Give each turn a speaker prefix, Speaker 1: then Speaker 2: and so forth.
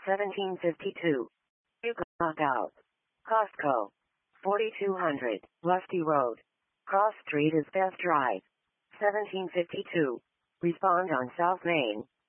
Speaker 1: 1752. Knockout. Costco. 4200, Lusty Road. Cross Street is Best Drive. 1752. Respond on South Main.